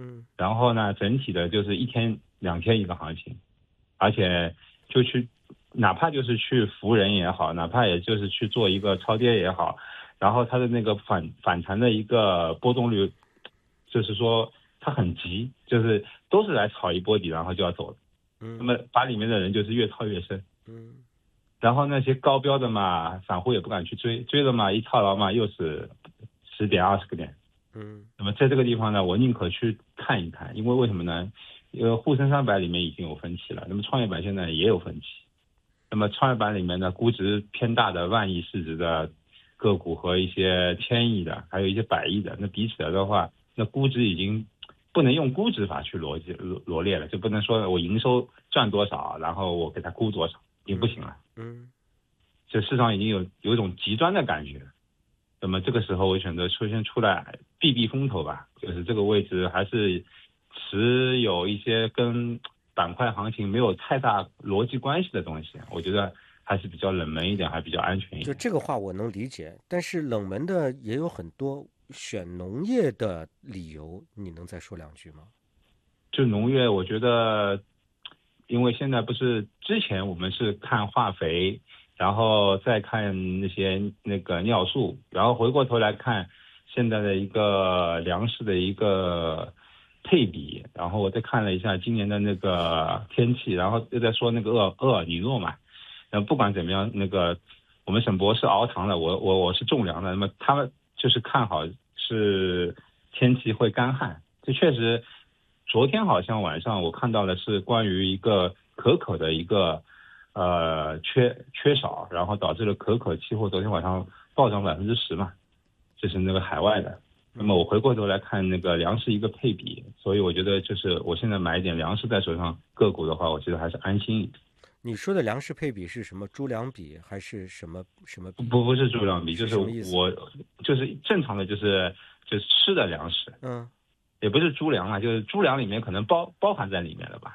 然后呢，整体的就是一天两天一个行情，而且就去，哪怕就是去扶人也好，哪怕也就是去做一个超跌也好，然后它的那个反弹的一个波动率，就是说它很急，就是都是来炒一波底，然后就要走的。那么把里面的人就是越套越深。然后那些高标的嘛，散户也不敢去追，追了嘛，一套牢嘛，又是10点20个点。那么在这个地方呢，我宁可去看一看，因为为什么呢？因为沪深300里面已经有分歧了，那么创业板现在也有分歧。那么创业板里面呢，估值偏大的万亿市值的个股和一些千亿的，还有一些百亿的，那比起来的话，那估值已经不能用估值法去罗列了，就不能说我营收赚多少，然后我给它估多少，已经不行了。这市场已经有一种极端的感觉。那么这个时候我选择出来避风头吧，就是这个位置还是持有一些跟板块行情没有太大逻辑关系的东西，我觉得还是比较冷门一点，还比较安全一点。 就这个话我能理解，但是冷门的也有很多，选农业的理由，你能再说两句吗？ 就农业，我觉得，因为现在不是之前我们是看化肥，然后再看那个尿素，然后回过头来看现在的一个粮食的一个配比，然后我再看了一下今年的那个天气，然后又在说那个厄尔尼诺嘛，不管怎么样，那个我们沈博是熬糖的，我是种粮的，那么他们就是看好是天气会干旱，这确实。昨天好像晚上我看到的是关于一个可可的一个缺少，然后导致了可可期货昨天晚上暴涨10%嘛，这是那个海外的。那么我回过头来看那个粮食一个配比，所以我觉得就是我现在买一点粮食在手上个股的话，我觉得还是安心一点。 你说的粮食配比是什么？猪粮比还是什么比？ 不是猪粮比，就是什么意思？ 我就是正常的就是吃的粮食。也不是猪粮啊，就是猪粮里面可能包含在里面了吧？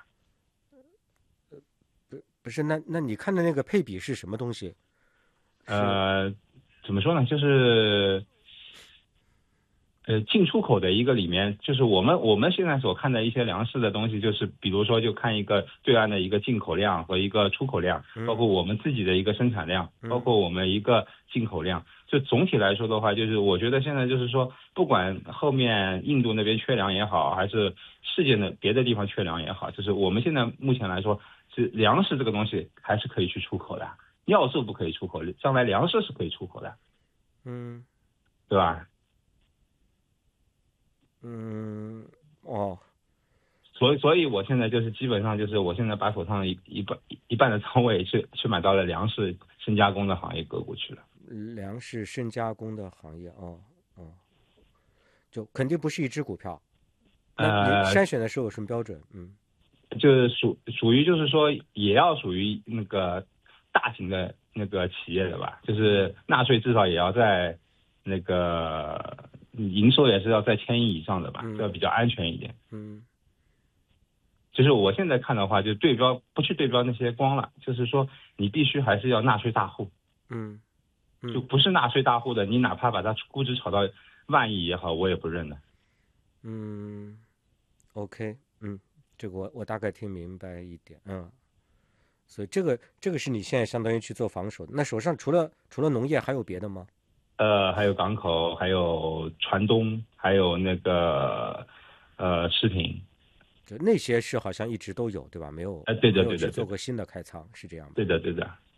不是，那你看的那个配比是什么东西？ 怎么说呢？就是进出口的一个里面，就是我们现在所看的一些粮食的东西，就是比如说就看一个对岸的一个进口量和一个出口量，包括我们自己的一个生产量，包括我们一个进口量。就总体来说的话，就是我觉得现在就是说，不管后面印度那边缺粮也好，还是世界的别的地方缺粮也好，就是我们现在目前来说，是粮食这个东西还是可以去出口的，尿素不可以出口，将来粮食是可以出口的，对吧？所以我现在就是基本上就是我现在把手上一半的仓位去买到了粮食深加工的行业个股去了。 粮食深加工的行业，就肯定不是一只股票。那你筛选的时候有什么标准？ 就是属于就是说也要属于那个大型的那个企业的吧，就是纳税至少也要在那个营收也是要在1000亿以上的吧，要比较安全一点。就是我现在看的话，就不去对标那些光了，就是说你必须还是要纳税大户。就不是纳税大户的，你哪怕把它估值炒到万亿也好，我也不认的。 OK，这个我大概听明白一点，所以这个是你现在相当于去做防守的。那手上除了农业还有别的吗？ 还有港口，还有船东，还有那个食品。 就那些是好像一直都有，对吧？没有对的， 没有去做过新的开仓，是这样吧？ 对的。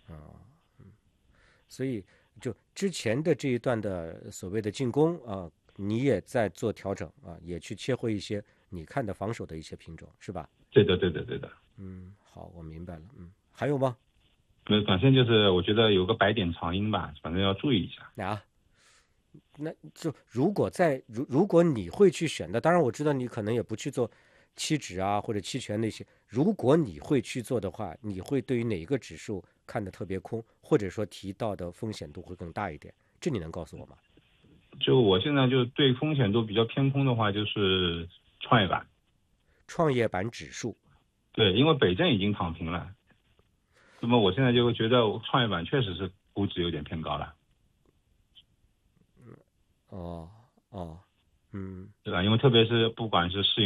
所以就之前的这一段的所谓的进攻啊，你也在做调整啊，也去切回一些你看的防守的一些品种，是吧？ 对的。 好，我明白了。还有吗？ 反正就是我觉得有个白点长阴吧，反正要注意一下。 那就如果你会去选的，当然我知道你可能也不去做期指啊或者期权那些，如果你会去做的话，你会对于哪一个指数看得特别空，或者说提到的风险度会更大一点？这你能告诉我吗？ 就我现在就对风险度比较偏空的话，就是创业板。 创业板指数。 对，因为北证已经躺平了，那么我现在就会觉得创业板确实是估值有点偏高了。对吧？因为特别是不管是